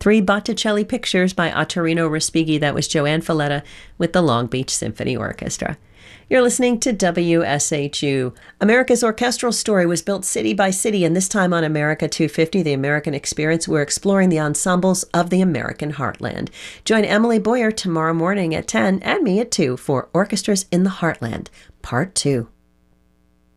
Three Botticelli Pictures by Ottorino Respighi. That was Joanne Falletta with the Long Beach Symphony Orchestra. You're listening to WSHU. America's Orchestral Story was built city by city, and this time on America 250, The American Experience, we're exploring the ensembles of the American Heartland. Join Emily Boyer tomorrow morning at 10 and me at 2 for Orchestras in the Heartland, Part 2.